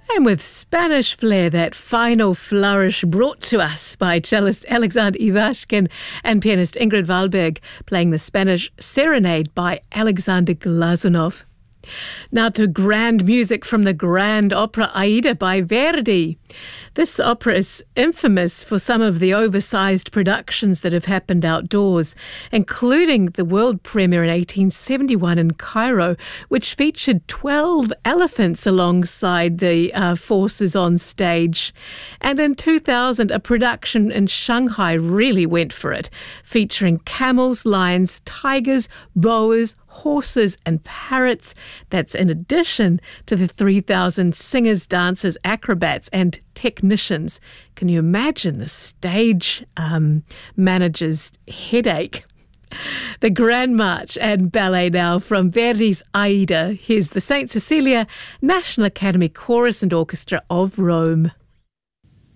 And with Spanish flair, that final flourish brought to us by cellist Alexander Ivashkin and pianist Ingrid Wahlberg, playing the Spanish Serenade by Alexander Glazunov. Now to grand music from the grand opera Aida by Verdi. This opera is infamous for some of the oversized productions that have happened outdoors, including the world premiere in 1871 in Cairo, which featured 12 elephants alongside the forces on stage. And in 2000, a production in Shanghai really went for it, featuring camels, lions, tigers, boas, horses and parrots. That's in addition to the 3,000 singers, dancers, acrobats and technicians. Can you imagine the stage manager's headache? The Grand March and ballet now from Verdi's Aida. Here's the St. Cecilia National Academy Chorus and Orchestra of Rome.